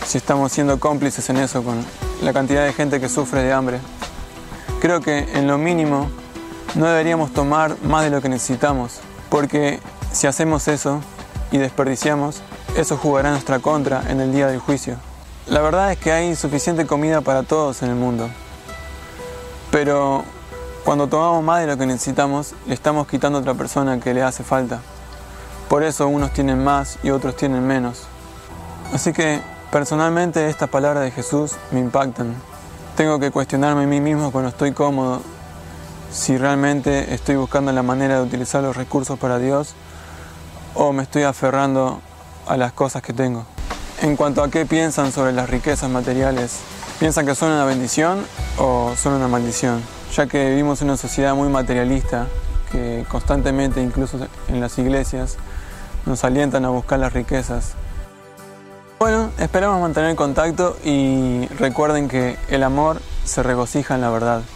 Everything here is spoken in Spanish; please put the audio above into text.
si estamos siendo cómplices en eso con la cantidad de gente que sufre de hambre. Creo que en lo mínimo no deberíamos tomar más de lo que necesitamos, porque si hacemos eso y desperdiciamos, eso jugará en nuestra contra en el día del juicio. La verdad es que hay suficiente comida para todos en el mundo, pero cuando tomamos más de lo que necesitamos, le estamos quitando a otra persona que le hace falta. Por eso unos tienen más y otros tienen menos. Así que personalmente estas palabras de Jesús me impactan. Tengo que cuestionarme a mí mismo cuando estoy cómodo, si realmente estoy buscando la manera de utilizar los recursos para Dios o me estoy aferrando a las cosas que tengo. En cuanto a qué piensan sobre las riquezas materiales, ¿piensan que son una bendición o son una maldición? Ya que vivimos en una sociedad muy materialista, que constantemente, incluso en las iglesias, nos alientan a buscar las riquezas. Bueno, esperamos mantener contacto y recuerden que el amor se regocija en la verdad.